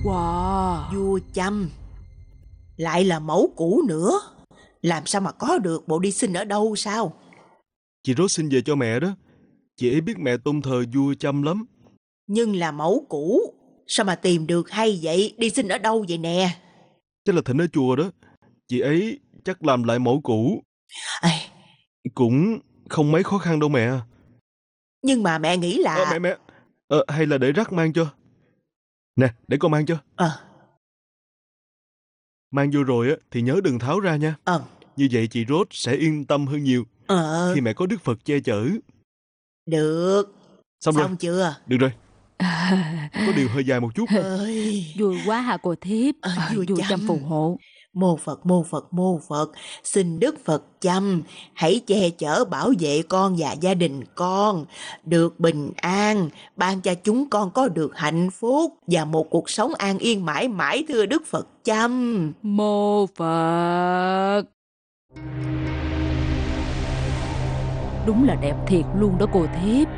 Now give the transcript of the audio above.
Wow. Vua Chăm lại là mẫu cũ nữa. Làm sao mà có được, bộ đi xin ở đâu sao? Chị Rốt xin về cho mẹ đó. Chị ấy biết mẹ tôn thờ vua Chăm lắm. Nhưng là mẫu cũ, sao mà tìm được hay vậy? Đi xin ở đâu vậy nè? Chắc là thỉnh ở chùa đó. Chị ấy chắc làm lại mẫu cũ. Ê, Cũng không mấy khó khăn đâu mẹ. nhưng mà mẹ nghĩ là... Mẹ. Hay là để Rắc mang cho. Nè, để con mang cho. Mang vô rồi á thì nhớ đừng tháo ra nha. Như vậy chị Rốt sẽ yên tâm hơn nhiều. Khi mẹ có Đức Phật che chở. Được. Xong rồi. Chưa? Được rồi. Có điều hơi dài một chút. Vui quá hả cô thiếp. Vua Chăm phù hộ. Mô Phật, mô Phật, mô Phật. Xin Đức Phật Chăm hãy che chở bảo vệ con và gia đình con được bình an, ban cho chúng con có được hạnh phúc và một cuộc sống an yên mãi mãi, thưa Đức Phật Chăm. Mô Phật. Đúng là đẹp thiệt luôn đó cô thiếp.